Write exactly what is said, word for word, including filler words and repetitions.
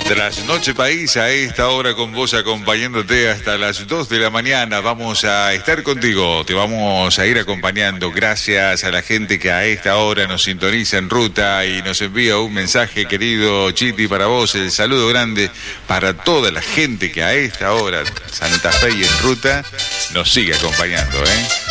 Tras Noche País, a esta hora con vos acompañándote hasta las dos de la mañana. Vamos a estar contigo, te vamos a ir acompañando. Gracias a la gente que a esta hora nos sintoniza en ruta y nos envía un mensaje, querido Chiti, para vos. El saludo grande para toda la gente que a esta hora, Santa Fe y en ruta, nos sigue acompañando, ¿eh?